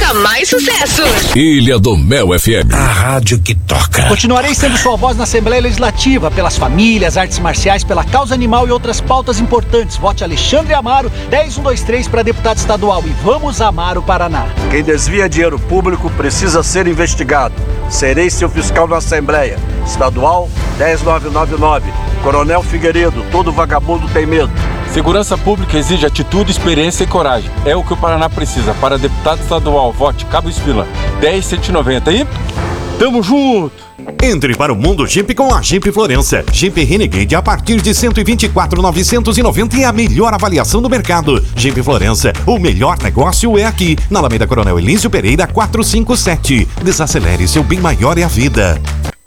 toca mais sucessos. Ilha do Mel FM. A rádio que toca. Continuarei sendo sua voz na Assembleia Legislativa, pelas famílias, artes marciais, pela causa animal e outras pautas importantes. Vote Alexandre Amaro, 10123 para deputado estadual e vamos amar o Paraná. Quem desvia dinheiro público precisa ser investigado. Serei seu fiscal na Assembleia. Estadual 10999. Coronel Figueiredo, todo vagabundo tem medo. Segurança pública exige atitude, experiência e coragem. É o que o Paraná precisa. Para deputado estadual, vote Cabo Espila, 10190. E tamo junto! Entre para o mundo Jeep com a Jeep Florença. Jeep Renegade a partir de 124.990 e a melhor avaliação do mercado. Jeep Florença, o melhor negócio é aqui, na Alameda Coronel Elísio Pereira 457. Desacelere, seu bem maior é a vida.